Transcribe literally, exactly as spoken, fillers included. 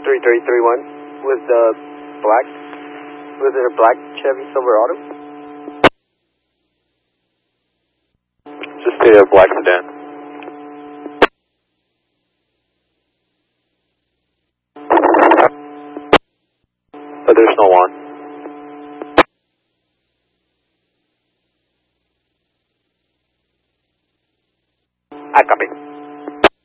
three three three one with the black, was it a black Chevy Silverado? Just a black sedan. Additional one. I copy.